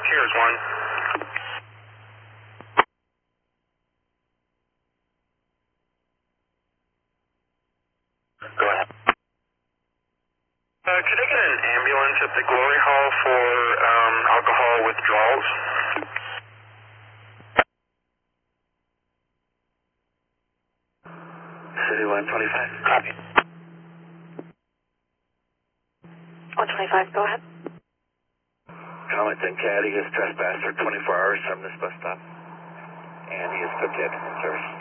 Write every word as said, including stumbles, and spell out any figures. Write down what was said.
Cheers, one. Go ahead. Uh, could I get an ambulance at the Glory Hall for um, alcohol withdrawals? City one twenty-five. Copy. one twenty-five, go ahead. Commenton Caddy is trespasser twenty-four hours from this bus stop. And he is put dead in service.